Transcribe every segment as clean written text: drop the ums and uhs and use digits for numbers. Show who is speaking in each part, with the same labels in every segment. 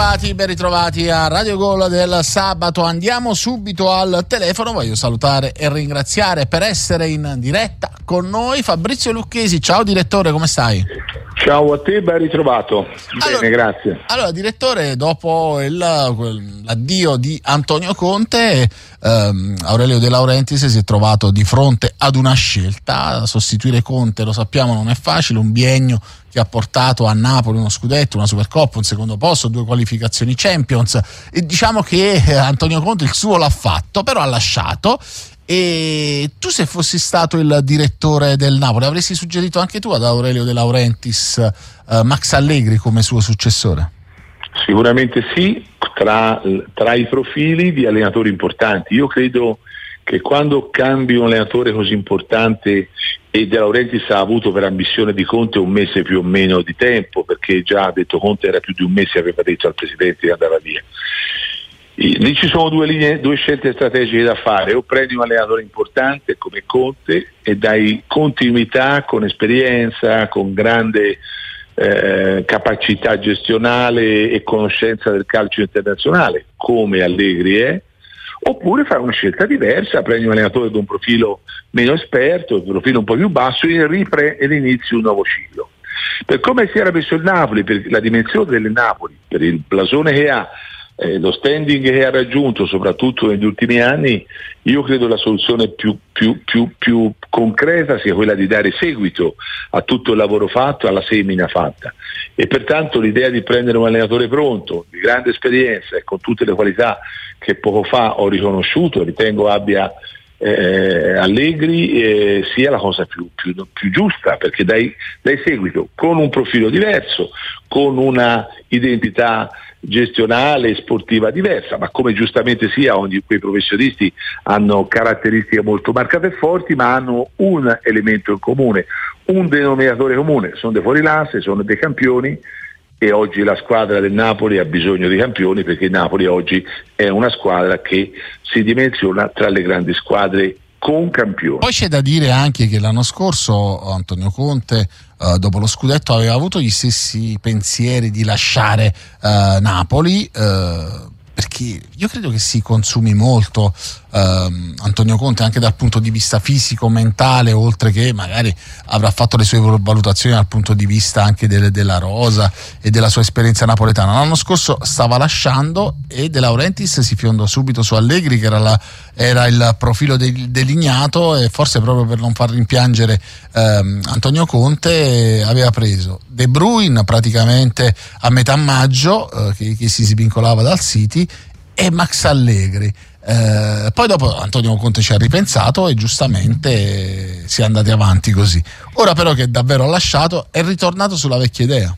Speaker 1: ben ritrovati a Radio Gol del sabato. Andiamo subito al telefono. Voglio salutare e ringraziare per essere in diretta con noi Fabrizio Lucchesi. Ciao direttore, come stai?
Speaker 2: Ciao a te, ben ritrovato. Bene, grazie.
Speaker 1: Allora, direttore, dopo l'addio di Antonio Conte, Aurelio De Laurentiis si è trovato di fronte ad una scelta. Sostituire Conte, lo sappiamo, non è facile, un biennio che ha portato a Napoli uno scudetto, una Supercoppa, un secondo posto, 2 qualificazioni Champions, e diciamo che Antonio Conte il suo l'ha fatto, però ha lasciato. E tu, se fossi stato il direttore del Napoli, avresti suggerito anche tu ad Aurelio De Laurentiis Max Allegri come suo successore?
Speaker 2: Sicuramente sì, tra i profili di allenatori importanti. Io credo che quando cambi un allenatore così importante, e De Laurentiis ha avuto per ambizione di Conte un mese più o meno di tempo, perché già ha detto Conte era più di un mese, aveva detto al presidente di andare via. Lì ci sono due scelte strategiche da fare: o prendi un allenatore importante come Conte e dai continuità, con esperienza, con grande capacità gestionale e conoscenza del calcio internazionale come Allegri è, oppure fai una scelta diversa, prendi un allenatore di un profilo meno esperto, un profilo un po' più basso, ed inizi un nuovo ciclo. Per come si era messo il Napoli, per la dimensione del Napoli, per il blasone che ha, lo standing che ha raggiunto soprattutto negli ultimi anni, io credo la soluzione più concreta sia quella di dare seguito a tutto il lavoro fatto, alla semina fatta, e pertanto l'idea di prendere un allenatore pronto, di grande esperienza e con tutte le qualità che poco fa ho riconosciuto, ritengo abbia Allegri, sia la cosa più giusta, perché dai seguito con un profilo diverso, con una identità gestionale e sportiva diversa, ma come giustamente sia, quei professionisti hanno caratteristiche molto marcate e forti, ma hanno un elemento in comune, un denominatore comune: sono dei fuorilasse, sono dei campioni, e oggi la squadra del Napoli ha bisogno di campioni, perché il Napoli oggi è una squadra che si dimensiona tra le grandi squadre con campioni.
Speaker 1: Poi c'è da dire anche che l'anno scorso Antonio Conte, dopo lo scudetto, aveva avuto gli stessi pensieri di lasciare Napoli, perché io credo che si consumi molto Antonio Conte anche dal punto di vista fisico, mentale, oltre che magari avrà fatto le sue valutazioni dal punto di vista anche della rosa e della sua esperienza napoletana. L'anno scorso stava lasciando e De Laurentiis si fiondò subito su Allegri, che era il profilo delineato, e forse proprio per non far rimpiangere Antonio Conte aveva preso De Bruyne praticamente a metà maggio, che si svincolava dal City, e Max Allegri. Poi dopo Antonio Conte ci ha ripensato e giustamente si è andati avanti così. Ora però che davvero ha lasciato, è ritornato sulla vecchia idea,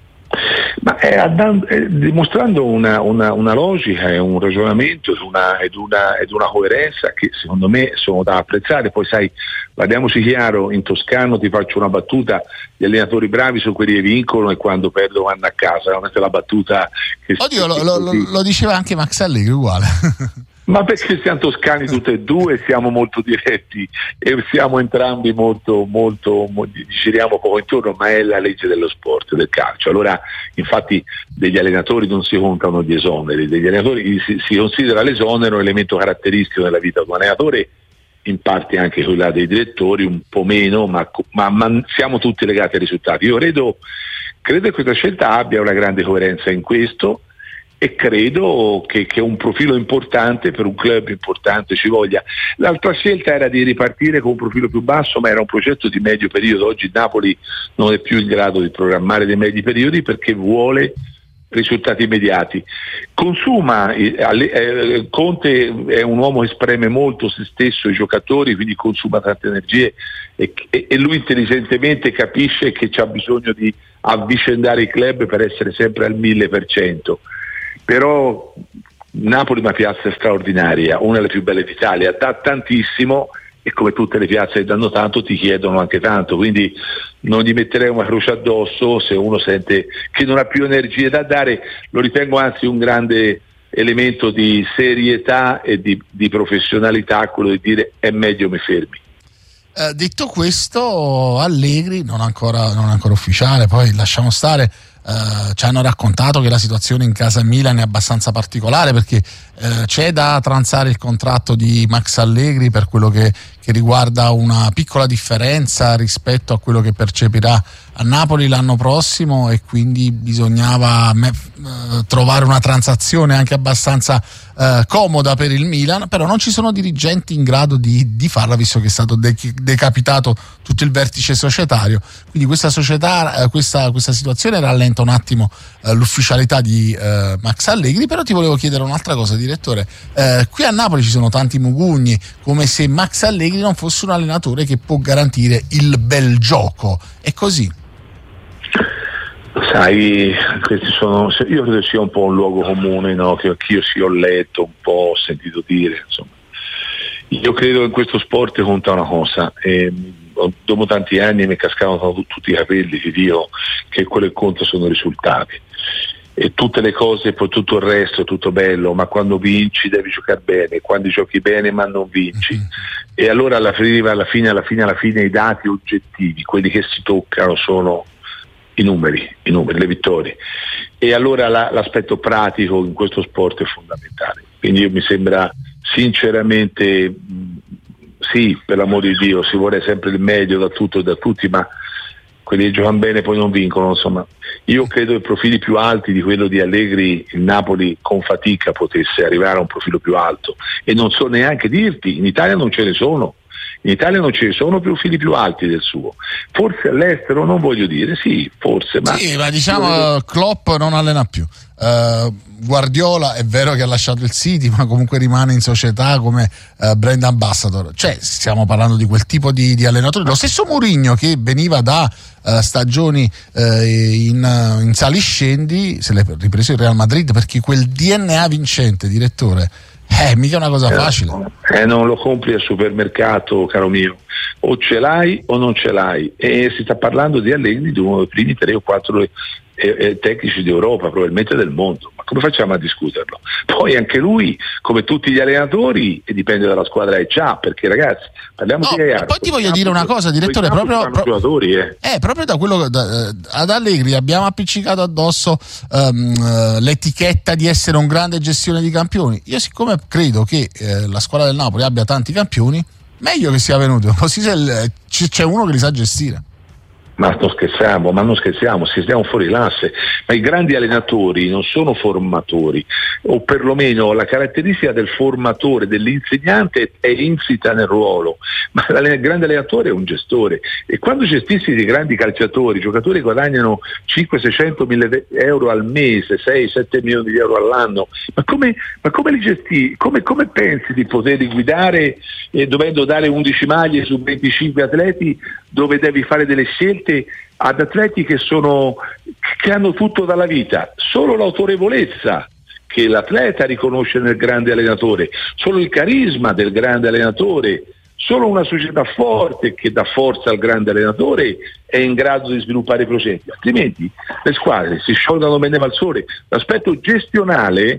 Speaker 2: ma dimostrando una logica e un ragionamento ed una coerenza che secondo me sono da apprezzare. Poi sai, parliamoci chiaro, in toscano ti faccio una battuta: gli allenatori bravi sono quelli che vincono e quando perdono vanno a casa. Non è la battuta che
Speaker 1: lo diceva anche Max Allegri, uguale.
Speaker 2: Ma perché siamo toscani tutti e due, siamo molto diretti e siamo entrambi molto giriamo poco intorno, ma è la legge dello sport, del calcio. Allora, infatti, degli allenatori non si contano gli esoneri, degli allenatori si considera l'esonero un elemento caratteristico della vita di un allenatore, in parte anche quella dei direttori, un po' meno, ma siamo tutti legati ai risultati. Io credo che questa scelta abbia una grande coerenza in questo, e credo che un profilo importante per un club importante ci voglia. L'altra scelta era di ripartire con un profilo più basso, ma era un progetto di medio periodo. Oggi il Napoli non è più in grado di programmare dei medi periodi perché vuole risultati immediati. Conte è un uomo che spreme molto se stesso, i giocatori, quindi consuma tante energie, e lui intelligentemente capisce che c'ha bisogno di avvicendare i club per essere sempre al 1000%. Però Napoli è una piazza straordinaria, una delle più belle d'Italia, dà tantissimo, e come tutte le piazze che danno tanto ti chiedono anche tanto, quindi non gli metterei una croce addosso se uno sente che non ha più energie da dare. Lo ritengo anzi un grande elemento di serietà e di professionalità, quello di dire è meglio mi fermi.
Speaker 1: Detto questo, Allegri non è ancora ufficiale, poi lasciamo stare, ci hanno raccontato che la situazione in casa Milan è abbastanza particolare, perché c'è da transare il contratto di Max Allegri per quello che riguarda una piccola differenza rispetto a quello che percepirà a Napoli l'anno prossimo, e quindi bisognava trovare una transazione anche abbastanza comoda per il Milan, però non ci sono dirigenti in grado di farla, visto che è stato decapitato tutto il vertice societario. Quindi questa situazione rallenta un attimo l'ufficialità di Max Allegri. Però ti volevo chiedere un'altra cosa, direttore. Qui a Napoli ci sono tanti mugugni, come se Max Allegri non fosse un allenatore che può garantire il bel gioco. È così?
Speaker 2: Sai, io credo sia un po' un luogo comune, no? Che anch'io ho letto un po', ho sentito dire, insomma. Io credo che in questo sport conta una cosa, dopo tanti anni mi cascavano tutti i capelli, ti dico che quello che conta sono i risultati, e tutte le cose, poi tutto il resto è tutto bello, ma quando vinci devi giocare bene, quando giochi bene ma non vinci, e allora alla fine i dati oggettivi, quelli che si toccano, sono i numeri, le vittorie, e allora l'aspetto pratico in questo sport è fondamentale. Quindi mi sembra sinceramente, sì, per l'amor di Dio, si vuole sempre il meglio da tutto e da tutti, ma quelli che giocano bene poi non vincono, insomma. Io credo che profili più alti di quello di Allegri il Napoli con fatica potesse arrivare a un profilo più alto, e non so neanche dirti, in Italia non ce ne sono. In Italia non ci sono profili più alti del suo. Forse all'estero, non voglio dire, sì, forse, ma...
Speaker 1: Sì, ma diciamo Klopp non allena più. Guardiola è vero che ha lasciato il City, ma comunque rimane in società come brand ambassador. Cioè, stiamo parlando di quel tipo di allenatore. Lo stesso Mourinho, che veniva da stagioni in saliscendi, se l'è ripreso il Real Madrid, perché quel DNA vincente, direttore, mica una cosa facile.
Speaker 2: Non lo compri al supermercato, caro mio, o ce l'hai o non ce l'hai, e si sta parlando di Allegri, di uno dei primi 3 o 4 tecnici d'Europa, probabilmente del mondo. Ma come facciamo a discuterlo? Poi anche lui, come tutti gli allenatori, e dipende dalla squadra che c'ha, perché ragazzi, parliamo di Gaiardo.
Speaker 1: Poi ti voglio dire una cosa, direttore, proprio da quello ad Allegri abbiamo appiccicato addosso l'etichetta di essere un grande gestione di campioni. Io, siccome credo che la squadra del Napoli abbia tanti campioni, meglio che sia venuto, così c'è uno che li sa gestire.
Speaker 2: Ma non scherziamo, si stiamo fuori l'asse. Ma i grandi allenatori non sono formatori, o perlomeno la caratteristica del formatore, dell'insegnante, è insita nel ruolo, ma il grande allenatore è un gestore, e quando gestissi dei grandi calciatori, giocatori che guadagnano 500-600 mila euro al mese, 6-7 milioni di euro all'anno, ma come li gesti? Come pensi di poterli guidare, dovendo dare 11 maglie su 25 atleti, dove devi fare delle scelte ad atleti che hanno tutto dalla vita? Solo l'autorevolezza che l'atleta riconosce nel grande allenatore, solo il carisma del grande allenatore, solo una società forte che dà forza al grande allenatore è in grado di sviluppare i progetti, altrimenti le squadre si sciolgano bene al sole. L'aspetto gestionale,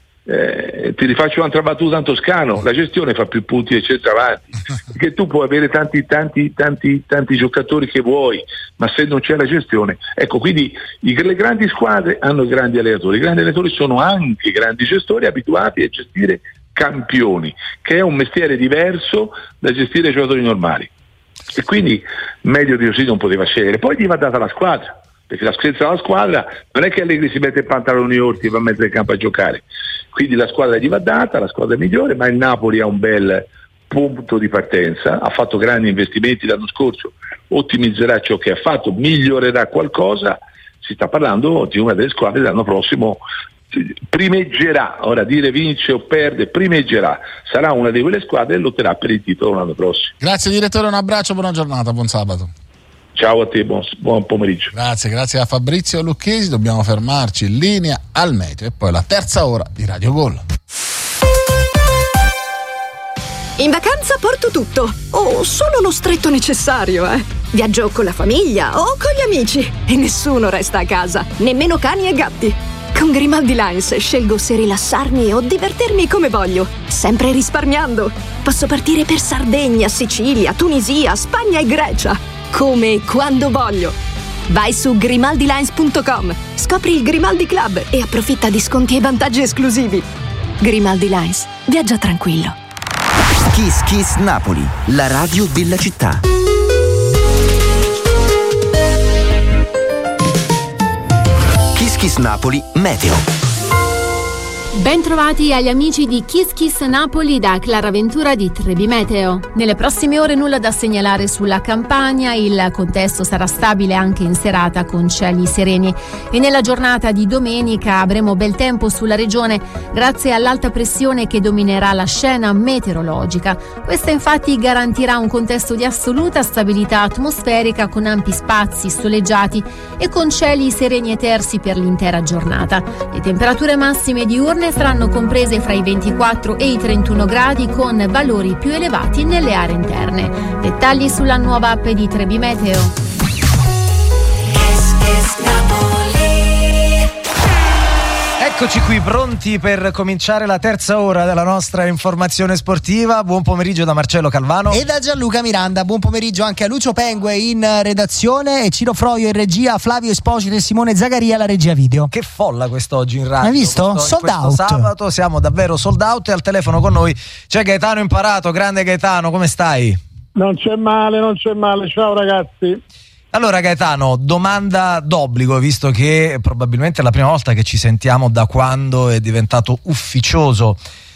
Speaker 2: ti rifaccio un'altra battuta in toscano, la gestione fa più punti del centravanti, perché tu puoi avere tanti giocatori che vuoi, ma se non c'è la gestione, ecco, quindi le grandi squadre hanno i grandi allenatori sono anche grandi gestori abituati a gestire campioni, che è un mestiere diverso da gestire giocatori normali, e quindi meglio di così non poteva scegliere. Poi gli va data la squadra, perché la scelta della squadra non è che Allegri si mette i pantaloni orti e va a mettere in campo a giocare, quindi la squadra gli va data, la squadra è migliore, ma il Napoli ha un bel punto di partenza, ha fatto grandi investimenti l'anno scorso, ottimizzerà ciò che ha fatto, migliorerà qualcosa, si sta parlando di una delle squadre l'anno prossimo, primeggerà, ora dire vince o perde, primeggerà, sarà una di quelle squadre e lotterà per il titolo l'anno prossimo.
Speaker 1: Grazie direttore, un abbraccio, buona giornata, buon sabato.
Speaker 2: Ciao a te, buon pomeriggio.
Speaker 1: Grazie a Fabrizio Lucchesi. Dobbiamo fermarci in linea al meteo e poi la terza ora di Radio Gol.
Speaker 3: In vacanza porto tutto, o solo lo stretto necessario, Viaggio con la famiglia o con gli amici e nessuno resta a casa, nemmeno cani e gatti. Con Grimaldi Lines scelgo se rilassarmi o divertirmi come voglio, sempre risparmiando. Posso partire per Sardegna, Sicilia, Tunisia, Spagna e Grecia, come e quando voglio. Vai su grimaldilines.com, scopri il Grimaldi Club e approfitta di sconti e vantaggi esclusivi. Grimaldi Lines, viaggia tranquillo.
Speaker 4: Kiss Kiss Napoli, la radio della città. Kiss Kiss Napoli Meteo.
Speaker 5: Bentrovati agli amici di Kiss Kiss Napoli da Clara Ventura di Trebi Meteo. Nelle prossime ore nulla da segnalare sulla Campania, il contesto sarà stabile anche in serata con cieli sereni e nella giornata di domenica avremo bel tempo sulla regione grazie all'alta pressione che dominerà la scena meteorologica. Questa infatti garantirà un contesto di assoluta stabilità atmosferica con ampi spazi soleggiati e con cieli sereni e tersi per l'intera giornata. Le temperature massime diurne saranno comprese fra i 24 e i 31 gradi con valori più elevati nelle aree interne. Dettagli sulla nuova app di Trebi Meteo.
Speaker 6: Eccoci qui pronti per cominciare la terza ora della nostra informazione sportiva. Buon pomeriggio da Marcello Calvano
Speaker 7: e da Gianluca Miranda. Buon pomeriggio anche a Lucio Pengue in redazione e Ciro Froio in regia, Flavio Esposito e Simone Zagaria la regia video.
Speaker 6: Che folla quest'oggi in radio.
Speaker 7: Hai visto? Sold out.
Speaker 6: Sabato siamo davvero sold out e al telefono con noi c'è Gaetano Imparato. Grande Gaetano, come stai?
Speaker 8: Non c'è male. Ciao ragazzi.
Speaker 6: Allora Gaetano, domanda d'obbligo, visto che probabilmente è la prima volta che ci sentiamo da quando è diventato ufficioso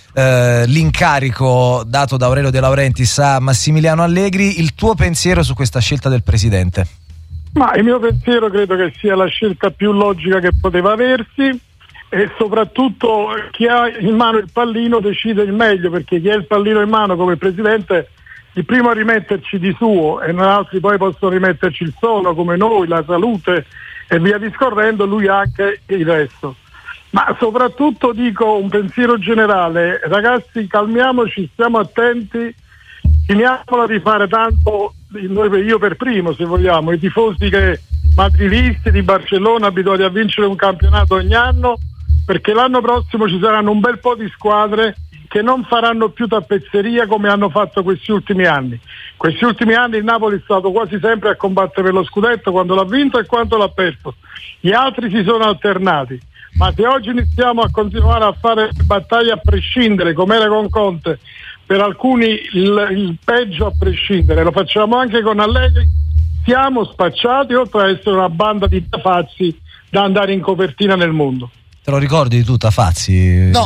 Speaker 6: l'incarico dato da Aurelio De Laurentiis a Massimiliano Allegri, il tuo pensiero su questa scelta del presidente?
Speaker 8: Ma il mio pensiero credo che sia la scelta più logica che poteva aversi e soprattutto chi ha in mano il pallino decide il meglio, perché chi ha il pallino in mano come presidente il primo a rimetterci di suo e non altri poi possono rimetterci il sonno come noi, la salute e via discorrendo, lui anche il resto. Ma soprattutto dico un pensiero generale: ragazzi, calmiamoci, stiamo attenti, finiamola di fare tanto, io per primo se vogliamo, i tifosi madridisti di Barcellona abituati a vincere un campionato ogni anno, perché l'anno prossimo ci saranno un bel po' di squadre che non faranno più tappezzeria come hanno fatto questi ultimi anni. Questi ultimi anni il Napoli è stato quasi sempre a combattere per lo scudetto quando l'ha vinto e quando l'ha perso. Gli altri si sono alternati. Ma se oggi iniziamo a continuare a fare battaglie a prescindere, come era con Conte, per alcuni il peggio a prescindere, lo facciamo anche con Allegri, siamo spacciati, oltre a essere una banda di tafazzi da andare in copertina nel mondo.
Speaker 6: Te lo ricordi di tu Tafazzi?
Speaker 7: No,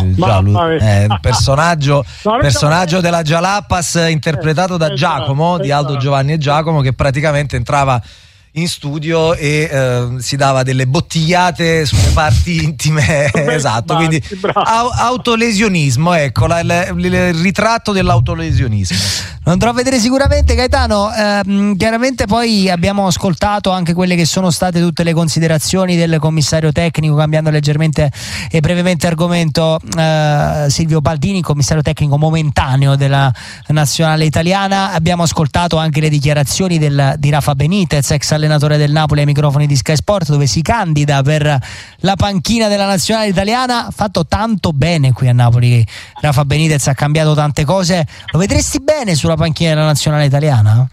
Speaker 6: il personaggio della Jalapas interpretato da Giacomo, di Aldo, Giovanni e Giacomo, che praticamente entrava in studio e si dava delle bottigliate sulle parti intime. Esatto, quindi autolesionismo, ecco il ritratto dell'autolesionismo.
Speaker 7: Lo andrò a vedere sicuramente, Gaetano. Chiaramente poi abbiamo ascoltato anche quelle che sono state tutte le considerazioni del commissario tecnico, cambiando leggermente e brevemente argomento, Silvio Baldini, commissario tecnico momentaneo della nazionale italiana. Abbiamo ascoltato anche le dichiarazioni di Rafa Benitez, ex allenatore del Napoli, ai microfoni di Sky Sport, dove si candida per la panchina della nazionale italiana. Ha fatto tanto bene qui a Napoli Rafa Benitez, ha cambiato tante cose. Lo vedresti bene sulla panchina della nazionale italiana?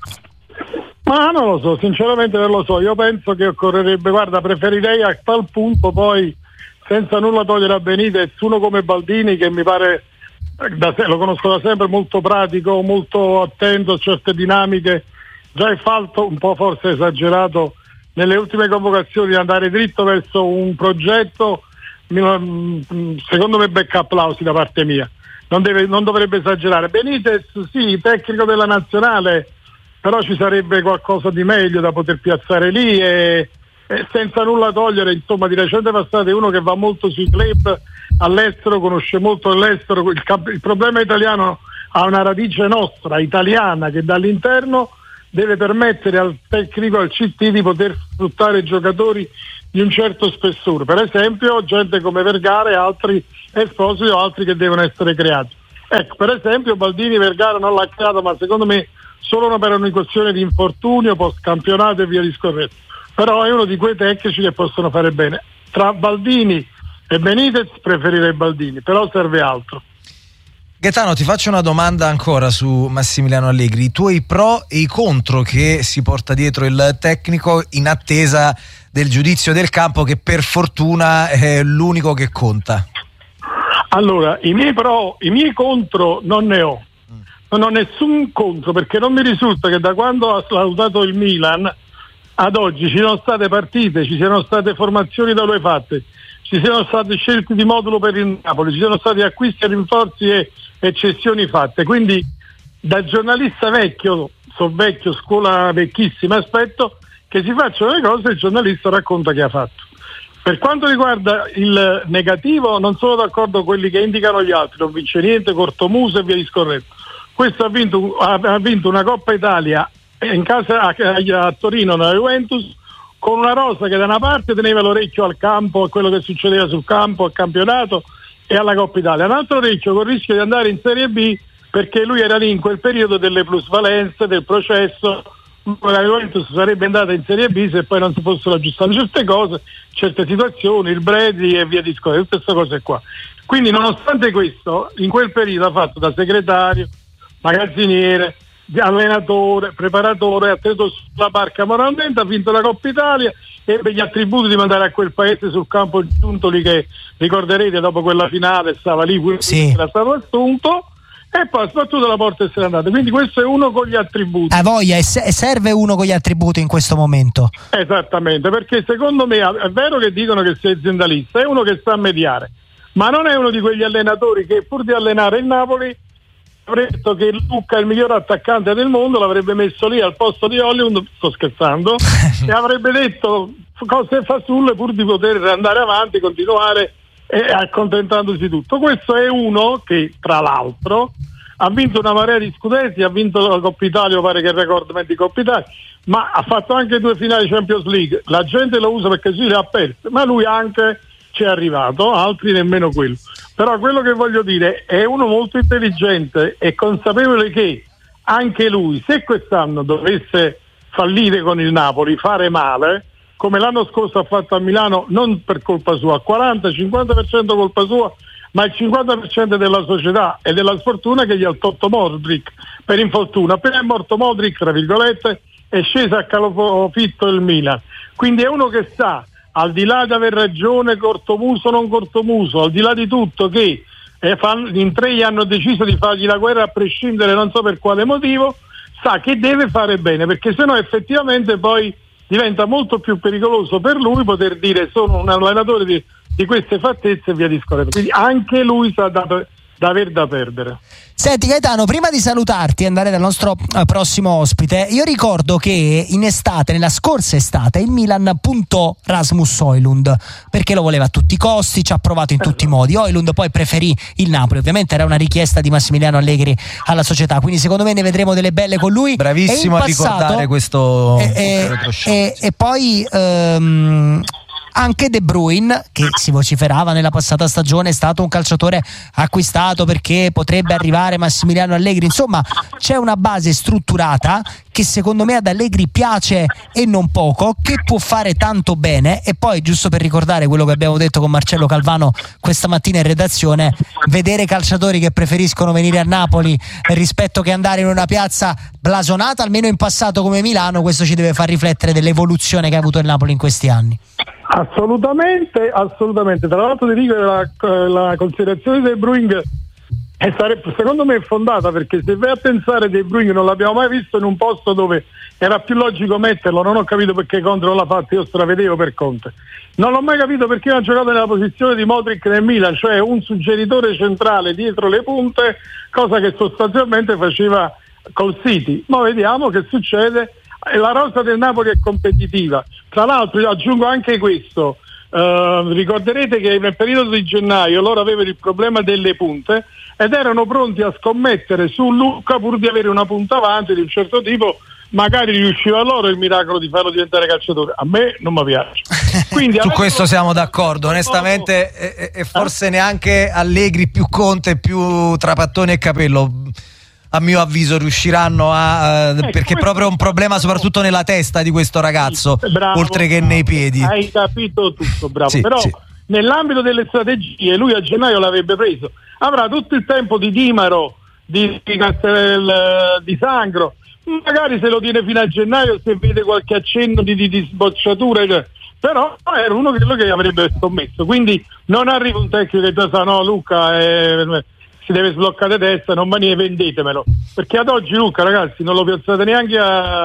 Speaker 8: Ma non lo so, sinceramente non lo so. Io penso che occorrerebbe, preferirei a tal punto, poi senza nulla togliere a Benitez, uno come Baldini, che mi pare, lo conosco da sempre, molto pratico, molto attento a certe dinamiche. Già è fatto un po' forse esagerato nelle ultime convocazioni di andare dritto verso un progetto, secondo me becca applausi da parte mia. Non dovrebbe esagerare. Benitez sì, tecnico della nazionale, però ci sarebbe qualcosa di meglio da poter piazzare lì e senza nulla togliere, insomma, di recente passato è uno che va molto sui club all'estero, conosce molto l'estero. Il problema italiano ha una radice nostra, italiana, che dall'interno deve permettere al tecnico, al CT, di poter sfruttare giocatori di un certo spessore, per esempio gente come Vergara e altri Esposito, altri che devono essere creati. Ecco, per esempio Baldini Vergara non l'ha creato, ma secondo me solo per una questione di infortunio, post campionato e via discorrendo. Però è uno di quei tecnici che possono fare bene. Tra Baldini e Benitez preferirei Baldini, però serve altro.
Speaker 6: Gaetano, ti faccio una domanda ancora su Massimiliano Allegri, i tuoi pro e i contro che si porta dietro il tecnico in attesa del giudizio del campo, che per fortuna è l'unico che conta.
Speaker 8: Allora, i miei pro, i miei contro non ne ho. Non ho nessun contro, perché non mi risulta che da quando ha salutato il Milan ad oggi ci sono state partite, ci siano state formazioni da lui fatte, ci siano stati scelti di modulo per il Napoli, ci sono stati acquisti e rinforzi e eccessioni fatte. Quindi da giornalista vecchio, scuola vecchissima, aspetto che si facciano le cose e il giornalista racconta che ha fatto. Per quanto riguarda il negativo, non sono d'accordo con quelli che indicano gli altri, non vince niente, cortomuso e via discorrendo. Questo ha vinto una Coppa Italia in casa a Torino, nella Juventus, con una rosa che da una parte teneva l'orecchio al campo, a quello che succedeva sul campo, al campionato e alla Coppa Italia, un altro orecchio con il rischio di andare in Serie B, perché lui era lì in quel periodo delle plusvalenze, del processo. La Juventus sarebbe andata in Serie B se poi non si fossero aggiustate certe cose, certe situazioni, il Bredi e via discorrendo, tutte queste cose qua. Quindi nonostante questo, in quel periodo ha fatto da segretario, magazziniere, allenatore, preparatore, ha tenuto sulla barca moralmente, ha vinto la Coppa Italia, ebbe gli attributi di mandare a quel paese sul campo Giuntoli, che ricorderete dopo quella finale stava lì,
Speaker 7: sì,
Speaker 8: era stato assunto, e poi ha sbattuto la porta e se n'è andato. Quindi questo è uno con gli attributi.
Speaker 7: A voglia, e serve uno con gli attributi in questo momento.
Speaker 8: Esattamente, perché secondo me è vero che dicono che sei aziendalista, è uno che sta a mediare, ma non è uno di quegli allenatori che pur di allenare il Napoli avrebbe detto che Lucca è il miglior attaccante del mondo, l'avrebbe messo lì al posto di Hollywood, sto scherzando, e avrebbe detto cose fasulle pur di poter andare avanti, continuare e accontentandosi tutto. Questo è uno che, tra l'altro, ha vinto una marea di scudetti, ha vinto la Coppa Italia, pare che il record di Coppa Italia, ma ha fatto anche 2 finali Champions League. La gente lo usa perché si le ha perse, ma lui anche ci è arrivato, altri nemmeno quello. Però quello che voglio dire è uno molto intelligente e consapevole che anche lui, se quest'anno dovesse fallire con il Napoli, fare male, come l'anno scorso ha fatto a Milano, non per colpa sua, 40-50% colpa sua, ma il 50% della società e della sfortuna che gli ha tolto Modric per infortunio. Appena è morto Modric, tra virgolette, è sceso a calofitto il Milan. Quindi è uno che sta, al di là di aver ragione, cortomuso o non cortomuso, al di là di tutto, che in 3 hanno deciso di fargli la guerra a prescindere, non so per quale motivo, sa che deve fare bene, perché sennò effettivamente poi diventa molto più pericoloso per lui poter dire sono un allenatore di queste fattezze e via discorrendo. Quindi anche lui sa da aver da perdere.
Speaker 7: Senti Gaetano, prima di salutarti e andare dal nostro prossimo ospite, io ricordo che in estate, nella scorsa estate, il Milan puntò Rasmus Højlund perché lo voleva a tutti i costi, ci ha provato in tutti i modi. Højlund poi preferì il Napoli, ovviamente era una richiesta di Massimiliano Allegri alla società, quindi secondo me ne vedremo delle belle con lui.
Speaker 6: Bravissimo a ricordare questo
Speaker 7: e poi anche De Bruyne, che si vociferava nella passata stagione, è stato un calciatore acquistato perché potrebbe arrivare Massimiliano Allegri. Insomma, c'è una base strutturata che secondo me ad Allegri piace e non poco, che può fare tanto bene. E poi, giusto per ricordare quello che abbiamo detto con Marcello Calvano questa mattina in redazione, vedere calciatori che preferiscono venire a Napoli rispetto che andare in una piazza blasonata, almeno in passato come Milano, questo ci deve far riflettere dell'evoluzione che ha avuto il Napoli in questi anni.
Speaker 8: Assolutamente. Tra l'altro ti dico la considerazione di De Bruyne secondo me è fondata, perché se vai a pensare De Bruyne non l'abbiamo mai visto in un posto dove era più logico metterlo. Non ho capito perché Conte non l'ha fatto, io stravedevo per Conte. Non l'ho mai capito perché non ha giocato nella posizione di Modric nel Milan, cioè un suggeritore centrale dietro le punte, cosa che sostanzialmente faceva col City. Ma vediamo che succede. La rosa del Napoli è competitiva. Tra l'altro io aggiungo anche questo, ricorderete che nel periodo di gennaio loro avevano il problema delle punte ed erano pronti a scommettere su Lucca pur di avere una punta avanti di un certo tipo, magari riusciva loro il miracolo di farlo diventare calciatore. A me non mi piace. Quindi,
Speaker 6: su questo siamo d'accordo, onestamente, e forse neanche Allegri più Conte più Trapattoni e Capello, a mio avviso, riusciranno perché è proprio un problema soprattutto nella testa di questo ragazzo, bravo, oltre che nei piedi.
Speaker 8: Hai capito tutto, bravo.
Speaker 6: Sì,
Speaker 8: però
Speaker 6: sì.
Speaker 8: nell'ambito delle strategie lui a gennaio l'avrebbe preso, avrà tutto il tempo di Dimaro, di Sangro, magari se lo tiene fino a gennaio se vede qualche accenno di sbocciatura, però era uno quello che avrebbe scommesso, quindi non arriva un tecnico che sa no Luca si deve sbloccare testa, non va niente, vendetemelo, perché ad oggi Luca ragazzi non lo piazzate neanche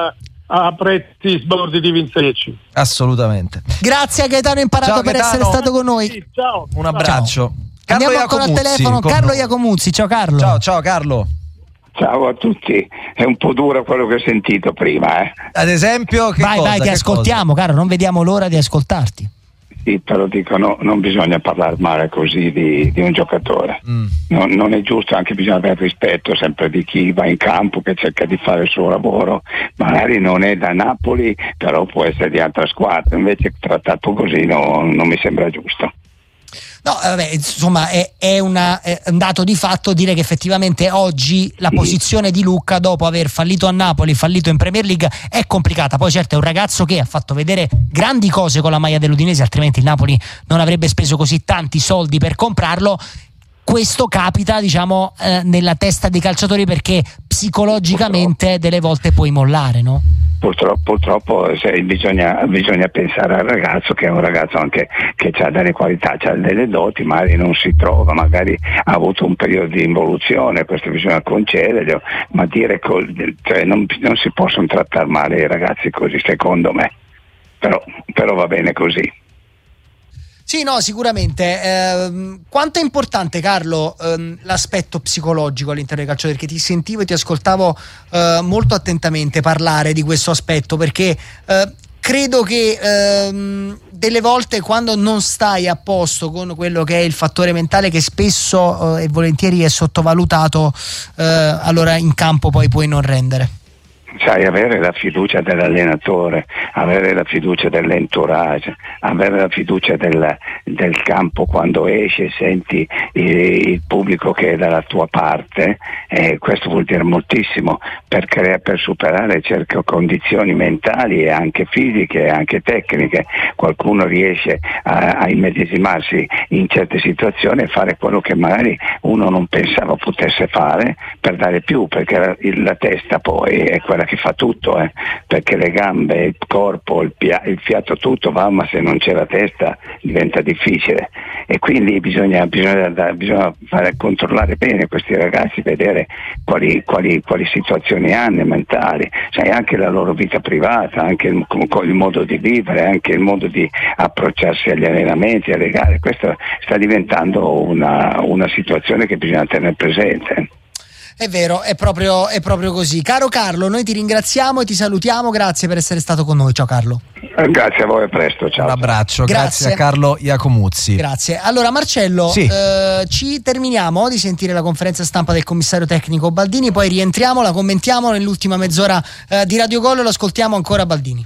Speaker 8: a prezzi sbalorditivi in Serie C.
Speaker 6: Assolutamente.
Speaker 7: Grazie a Gaetano Imparato.
Speaker 6: Ciao,
Speaker 7: per
Speaker 6: Gaetano.
Speaker 7: essere stato con noi.
Speaker 8: Sì, ciao.
Speaker 6: Un abbraccio. Carlo
Speaker 7: Andiamo ancora al
Speaker 6: Iacomuzzi
Speaker 7: telefono,
Speaker 6: con
Speaker 7: Carlo
Speaker 6: noi.
Speaker 7: Iacomuzzi. Ciao Carlo.
Speaker 6: Ciao Carlo.
Speaker 9: Ciao a tutti, è un po' duro quello che ho sentito prima.
Speaker 6: Ad esempio, che cosa?
Speaker 7: Vai, ti ascoltiamo, caro, non vediamo l'ora di ascoltarti.
Speaker 9: Sì, però dico non bisogna parlare male così di un giocatore. Non è giusto, anche bisogna avere rispetto sempre di chi va in campo, che cerca di fare il suo lavoro. Magari non è da Napoli, però può essere di altra squadra. Invece trattato così non mi sembra giusto.
Speaker 7: No, vabbè, insomma è un dato di fatto dire che effettivamente oggi la posizione di Lucca, dopo aver fallito a Napoli, fallito in Premier League, è complicata. Poi certo è un ragazzo che ha fatto vedere grandi cose con la maglia dell'Udinese, altrimenti il Napoli non avrebbe speso così tanti soldi per comprarlo. Questo capita, diciamo, nella testa dei calciatori, psicologicamente delle volte puoi mollare, no?
Speaker 9: Purtroppo bisogna pensare al ragazzo, che è un ragazzo anche che ha delle qualità, ha delle doti, magari non si trova, magari ha avuto un periodo di involuzione, questo bisogna concederglielo, ma dire non si possono trattare male i ragazzi così, secondo me, però va bene così.
Speaker 7: Sì, no, sicuramente. Quanto è importante, Carlo, l'aspetto psicologico all'interno del calcio? Perché ti sentivo e ti ascoltavo molto attentamente parlare di questo aspetto, perché credo che delle volte, quando non stai a posto con quello che è il fattore mentale, che spesso e volentieri è sottovalutato, allora in campo poi puoi non rendere.
Speaker 9: Sai, avere la fiducia dell'allenatore, avere la fiducia dell'entourage, avere la fiducia del campo quando esci e senti il pubblico che è dalla tua parte, questo vuol dire moltissimo per superare certe condizioni mentali e anche fisiche e anche tecniche. Qualcuno riesce a immedesimarsi in certe situazioni e fare quello che magari uno non pensava potesse fare, per dare più, perché la testa poi è quella che fa tutto, perché le gambe, il corpo, il fiato, tutto va, ma se non c'è la testa diventa difficile, e quindi bisogna fare controllare bene questi ragazzi, vedere quali situazioni hanno mentali, sai, anche la loro vita privata, anche il modo di vivere, anche il modo di approcciarsi agli allenamenti, alle gare. Questo sta diventando una situazione che bisogna tenere presente.
Speaker 7: È vero, è proprio così. Caro Carlo, noi ti ringraziamo e ti salutiamo, grazie per essere stato con noi. Ciao Carlo.
Speaker 9: Grazie a voi, a presto, ciao.
Speaker 6: Un abbraccio, grazie a Carlo Iacomuzzi.
Speaker 7: Grazie. Allora Marcello,
Speaker 6: sì.
Speaker 7: Ci terminiamo di sentire la conferenza stampa del commissario tecnico Baldini, poi rientriamo, la commentiamo nell'ultima mezz'ora di Radio Gol, lo ascoltiamo ancora Baldini.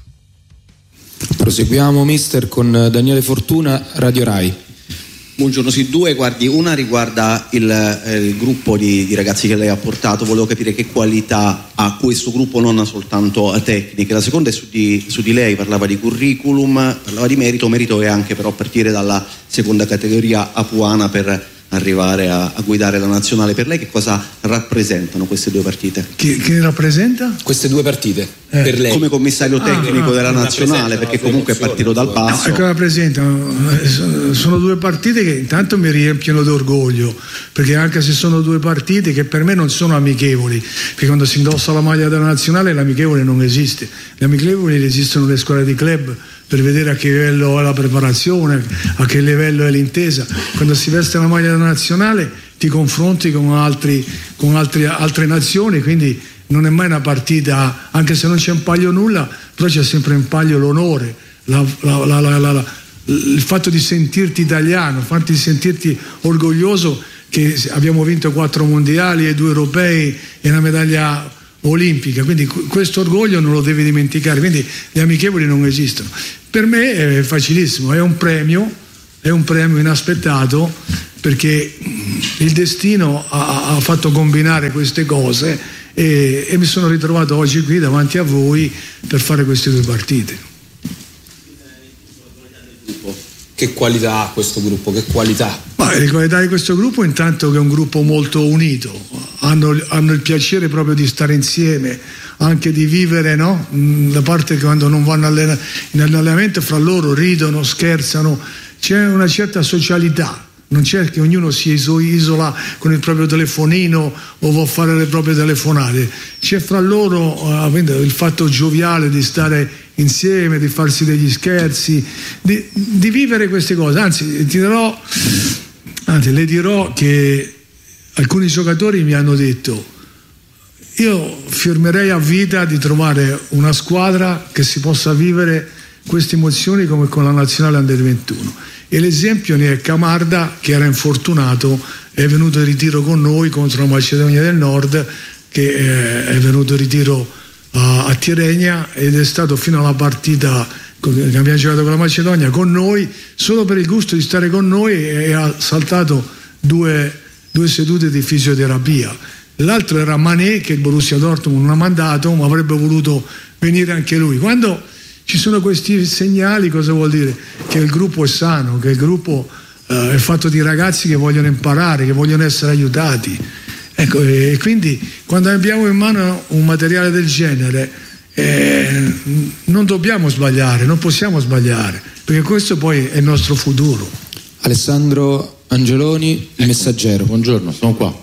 Speaker 10: Proseguiamo mister con Daniele Fortuna, Radio Rai.
Speaker 11: Buongiorno, sì, due, guardi, una riguarda il gruppo di ragazzi che lei ha portato, volevo capire che qualità ha questo gruppo, non soltanto tecniche. La seconda è su di lei, parlava di curriculum, parlava di merito è anche però partire dalla seconda categoria apuana per arrivare a guidare la nazionale. Per lei che cosa rappresentano queste due partite?
Speaker 12: Che rappresenta?
Speaker 10: Queste due partite per lei
Speaker 11: come commissario tecnico della nazionale, perché comunque è partito dal basso.
Speaker 12: Cosa rappresentano? Sono due partite che intanto mi riempiono d'orgoglio, perché anche se sono due partite che per me non sono amichevoli, perché quando si indossa la maglia della nazionale l'amichevole non esiste, le amichevoli esistono le squadre di club, per vedere a che livello è la preparazione, a che livello è l'intesa. Quando si veste la maglia nazionale ti confronti con altre nazioni, quindi non è mai una partita, anche se non c'è in palio nulla, però c'è sempre in palio l'onore, il fatto di sentirti italiano, il fatto di sentirti orgoglioso che abbiamo vinto 4 mondiali e 2 europei e una medaglia olimpica, quindi questo orgoglio non lo devi dimenticare, quindi gli amichevoli non esistono. Per me è facilissimo, è un premio inaspettato, perché il destino ha fatto combinare queste cose e mi sono ritrovato oggi qui davanti a voi per fare queste due partite.
Speaker 10: Che qualità ha questo gruppo? Che qualità?
Speaker 12: Le qualità di questo gruppo intanto che è un gruppo molto unito, hanno il piacere proprio di stare insieme, anche di vivere, no? La parte che quando non vanno in allenamento fra loro ridono, scherzano, c'è una certa socialità. Non c'è che ognuno si isola con il proprio telefonino o vuol fare le proprie telefonate, c'è fra loro il fatto gioviale di stare insieme, di farsi degli scherzi, di vivere queste cose. Anzi, le dirò che alcuni giocatori mi hanno detto: io firmerei a vita di trovare una squadra che si possa vivere queste emozioni come con la nazionale Under 21. E l'esempio ne è Camarda, che era infortunato, è venuto in ritiro con noi contro la Macedonia del Nord, che è venuto in ritiro a Tirrenia ed è stato fino alla partita che abbiamo giocato con la Macedonia con noi, solo per il gusto di stare con noi, e ha saltato due sedute di fisioterapia. L'altro era Mané, che il Borussia Dortmund non ha mandato, ma avrebbe voluto venire anche lui. Quando ci sono questi segnali, cosa vuol dire? Che il gruppo è sano, che il gruppo è fatto di ragazzi che vogliono imparare, che vogliono essere aiutati. Ecco, e quindi quando abbiamo in mano un materiale del genere non dobbiamo sbagliare, non possiamo sbagliare, perché questo poi è il nostro futuro.
Speaker 10: Alessandro Angeloni, Il Messaggero.
Speaker 13: Buongiorno, sono qua.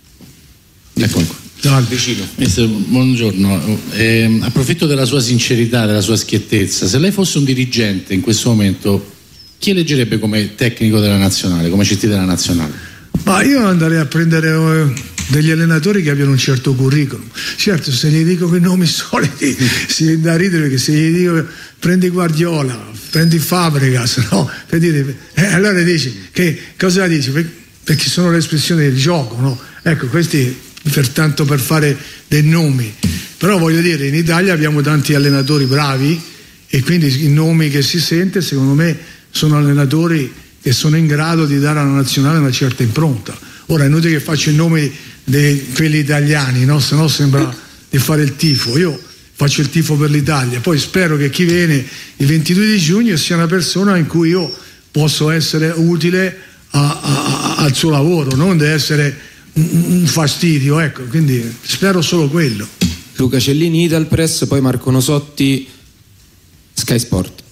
Speaker 13: Ecco qua.
Speaker 10: Vicino.
Speaker 13: Mister, buongiorno, approfitto della sua sincerità, della sua schiettezza. Se lei fosse un dirigente in questo momento, chi eleggerebbe come tecnico della nazionale, come CT della nazionale?
Speaker 12: Ma io andrei a prendere degli allenatori che abbiano un certo curriculum. Certo, se gli dico quei nomi soliti si viene da ridere, perché se gli dico prendi Guardiola, prendi Fabregas, no? Per dire, allora dici, che cosa dici? Perché sono le espressioni del gioco, no? Ecco, questi pertanto per fare dei nomi. Però voglio dire, in Italia abbiamo tanti allenatori bravi e quindi i nomi che si sente secondo me sono allenatori che sono in grado di dare alla nazionale una certa impronta. Ora è inutile che faccio i nomi di quelli italiani, no? Se no sembra di fare il tifo. Io faccio il tifo per l'Italia, poi spero che chi viene il 22 di giugno sia una persona in cui io posso essere utile al suo lavoro, non deve essere un fastidio, ecco, quindi spero solo quello.
Speaker 10: Luca Cellini, Italpress, poi Marco Nosotti, Sky Sport.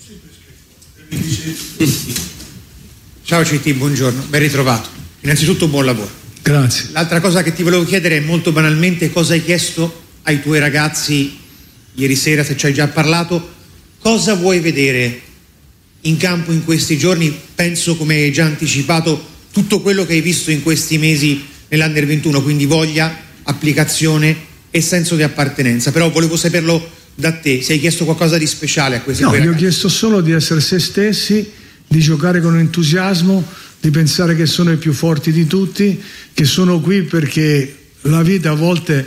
Speaker 14: Ciao CT, buongiorno, ben ritrovato. Innanzitutto buon lavoro.
Speaker 12: Grazie.
Speaker 14: L'altra cosa che ti volevo chiedere è molto banalmente cosa hai chiesto ai tuoi ragazzi ieri sera, se ci hai già parlato, cosa vuoi vedere in campo in questi giorni? Penso, come hai già anticipato, tutto quello che hai visto in questi mesi nell'Under 21, quindi voglia, applicazione e senso di appartenenza. Però volevo saperlo da te, se hai chiesto qualcosa di speciale a questi tuoi ragazzi.
Speaker 12: No, gli ho chiesto solo di essere se stessi, di giocare con entusiasmo, di pensare che sono i più forti di tutti, che sono qui perché la vita a volte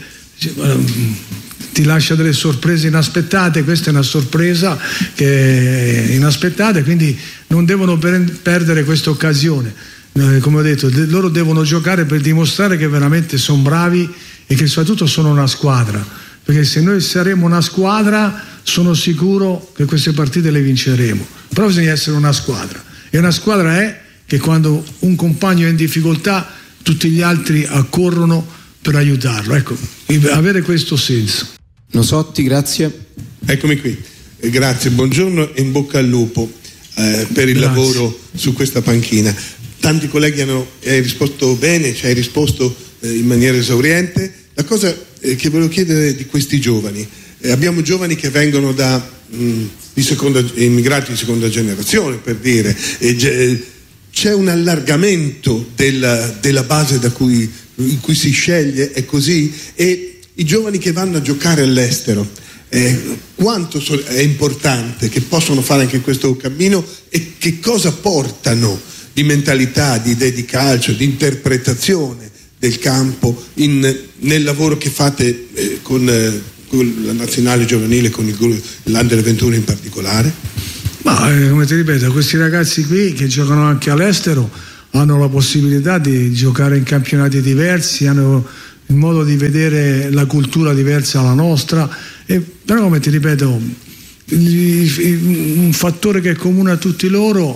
Speaker 12: ti lascia delle sorprese inaspettate. Questa è una sorpresa che è inaspettata, quindi non devono perdere questa occasione. Come ho detto, loro devono giocare per dimostrare che veramente sono bravi e che soprattutto sono una squadra, perché se noi saremo una squadra sono sicuro che queste partite le vinceremo. Però bisogna essere una squadra, e una squadra è che quando un compagno è in difficoltà tutti gli altri accorrono per aiutarlo, ecco, avere questo senso.
Speaker 10: Nosotti, grazie.
Speaker 15: Eccomi qui, grazie, buongiorno e in bocca al lupo per il lavoro su questa panchina. Tanti colleghi hai risposto bene, ci hai risposto in maniera esauriente. La cosa che volevo chiedere di questi giovani, abbiamo giovani che vengono da immigrati di seconda generazione, per dire, c'è un allargamento della base in cui si sceglie, è così, e i giovani che vanno a giocare all'estero, quanto è importante che possono fare anche questo cammino e che cosa portano di mentalità, di idee di calcio, di interpretazione del campo nel lavoro che fate con la nazionale giovanile, con l'Under 21 in particolare?
Speaker 12: Ma come ti ripeto, questi ragazzi qui che giocano anche all'estero hanno la possibilità di giocare in campionati diversi, hanno il modo di vedere la cultura diversa dalla nostra, però come ti ripeto, un fattore che è comune a tutti loro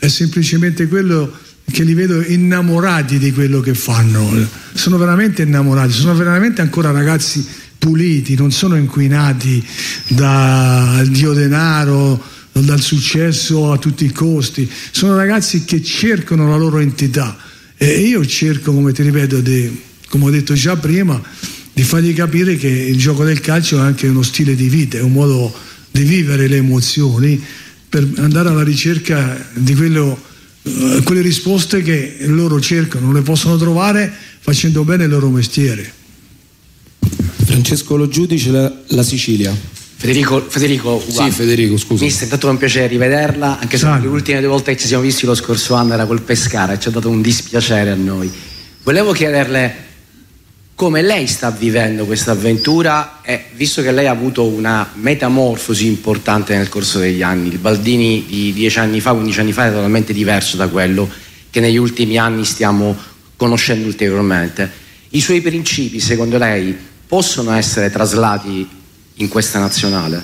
Speaker 12: è semplicemente quello che li vedo innamorati di quello che fanno, sono veramente innamorati, sono veramente ancora ragazzi puliti, non sono inquinati dal dio denaro, dal successo a tutti i costi, sono ragazzi che cercano la loro entità, e io cerco, come ti ripeto, come ho detto già prima, di fargli capire che il gioco del calcio è anche uno stile di vita, è un modo di vivere le emozioni per andare alla ricerca di quelle risposte che loro cercano, non le possono trovare facendo bene il loro mestiere.
Speaker 10: Francesco Lo Giudice, la Sicilia.
Speaker 16: Federico,
Speaker 10: sì, Federico, scusa.
Speaker 16: Mister, è stato un piacere rivederla, anche se le ultime 2 volte che ci siamo visti lo scorso anno era col Pescara e ci ha dato un dispiacere a noi. Volevo chiederle come lei sta vivendo questa avventura, e visto che lei ha avuto una metamorfosi importante nel corso degli anni, il Baldini di 10 anni fa, 15 anni fa è totalmente diverso da quello che negli ultimi anni stiamo conoscendo ulteriormente. I suoi principi, secondo lei, possono essere traslati in questa nazionale?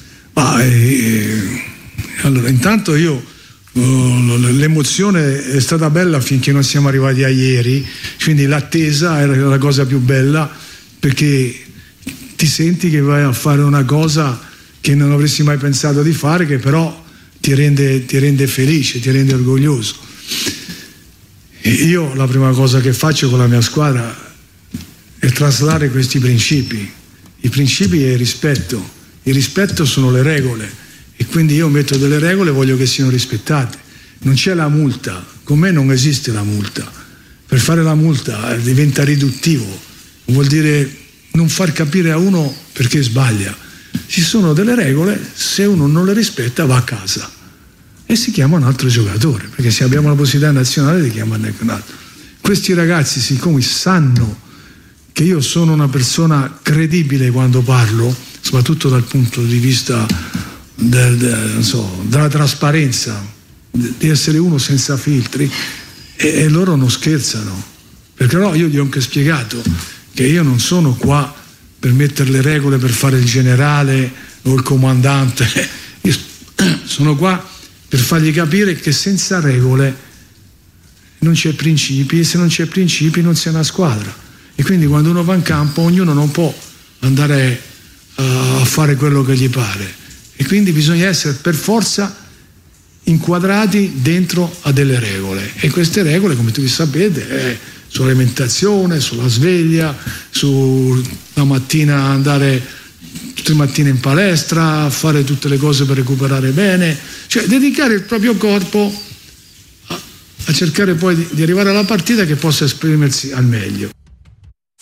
Speaker 12: Allora, intanto l'emozione è stata bella finché non siamo arrivati a ieri, quindi l'attesa era la cosa più bella, perché ti senti che vai a fare una cosa che non avresti mai pensato di fare, che però ti rende felice, ti rende orgoglioso. E io la prima cosa che faccio con la mia squadra è traslare questi principi. I principi è il rispetto sono le regole, e quindi io metto delle regole e voglio che siano rispettate. Non c'è la multa, con me non esiste la multa. Per fare la multa diventa riduttivo, vuol dire non far capire a uno perché sbaglia. Ci sono delle regole, se uno non le rispetta va a casa e si chiama un altro giocatore, perché se abbiamo la possibilità nazionale di chiamarne un altro. Questi ragazzi, siccome sanno che io sono una persona credibile quando parlo, soprattutto dal punto di vista della trasparenza, di essere uno senza filtri, e loro non scherzano, perché no, io gli ho anche spiegato che io non sono qua per mettere le regole per fare il generale o il comandante, io sono qua per fargli capire che senza regole non c'è principi, e se non c'è principi non c'è una squadra. E quindi quando uno va in campo ognuno non può andare a fare quello che gli pare, e quindi bisogna essere per forza inquadrati dentro a delle regole, e queste regole, come tutti sapete, è sull'alimentazione, sulla sveglia, la mattina andare tutte le mattine in palestra, fare tutte le cose per recuperare bene, cioè dedicare il proprio corpo a cercare poi di arrivare alla partita che possa esprimersi al meglio.